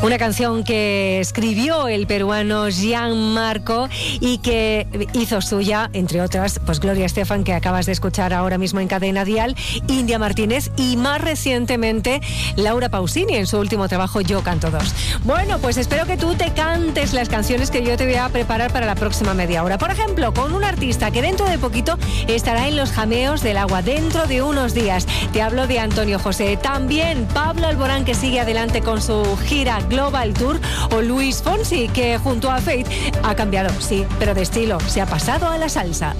Una canción que escribió el peruano Gianmarco y que hizo suya, entre otras, pues Gloria Estefan, que acabas de escuchar ahora mismo en Cadena Dial, India Martínez y más recientemente Laura Pausini en su último trabajo Yo Canto 2. Bueno, pues espero que tú te cantes las canciones que yo te voy a preparar para la próxima media hora. Por ejemplo, con un artista que dentro de poquito estará en los jameos del agua, dentro de unos días. Te hablo de Antonio José. También Pablo Alborán, que sigue adelante con su gira Global Tour, o Luis Fonsi, que junto a Faith ha cambiado, sí, pero de estilo, se ha pasado a la salsa.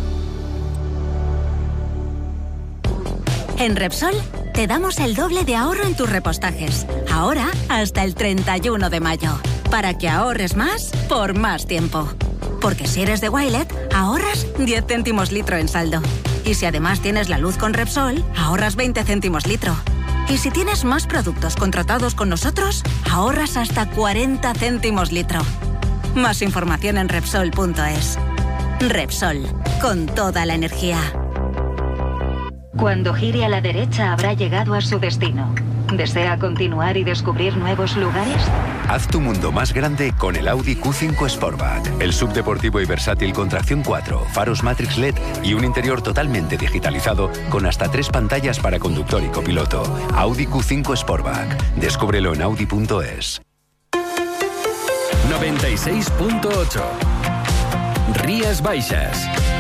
En Repsol te damos el doble de ahorro en tus repostajes. Ahora hasta el 31 de mayo. Para que ahorres más por más tiempo. Porque si eres de Wilet, ahorras 10 céntimos litro en saldo. Y si además tienes la luz con Repsol, ahorras 20 céntimos litro. Y si tienes más productos contratados con nosotros, ahorras hasta 40 céntimos litro. Más información en Repsol.es. Repsol, con toda la energía. Cuando gire a la derecha habrá llegado a su destino. ¿Desea continuar y descubrir nuevos lugares? Haz tu mundo más grande con el Audi Q5 Sportback. El subdeportivo y versátil con tracción 4, faros Matrix LED y un interior totalmente digitalizado con hasta 3 pantallas para conductor y copiloto. Audi Q5 Sportback. Descúbrelo en Audi.es. 96.8 Rías Baixas.